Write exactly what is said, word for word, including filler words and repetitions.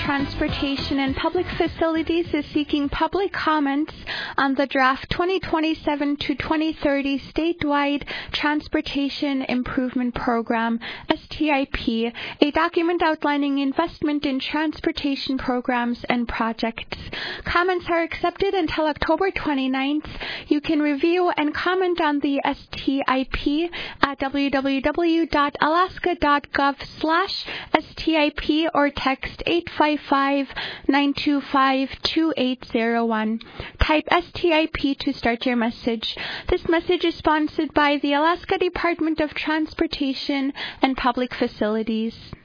Transportation and Public Facilities is seeking public comments on the draft twenty twenty-seven to twenty thirty statewide Transportation Improvement Program, S T I P, a document outlining investment in transportation programs and projects. Comments are accepted until October twenty-ninth. You can review and comment on the S T I P at w w w dot alaska dot gov slash S T I P or text eight five five, nine two five, two eight zero one. Type S T I P to start your message. This message is sponsored by the Alaska Department of Transportation and Public Facilities.